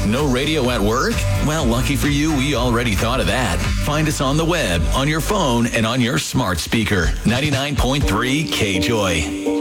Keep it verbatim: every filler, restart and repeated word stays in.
No radio at work? Well, lucky for you, we already thought of that. Find us on the web, on your phone, and on your smart speaker. ninety-nine point three K Joy.